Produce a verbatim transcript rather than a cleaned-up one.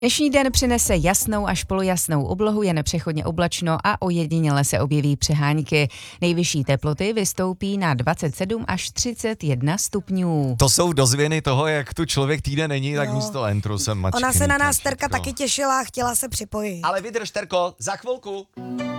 Dnešní den přinese jasnou až polojasnou oblohu, jen přechodně oblačno a ojediněle se objeví přehánky. Nejvyšší teploty vystoupí na dvacet sedm až třicet jedna stupňů. To jsou dozvěny toho, jak tu člověk týden není, tak No. místo entru jsem mačkný. Ona se na nás tlačítko. Terka taky těšila a chtěla se připojit. Ale vydrž, Terko, za chvilku.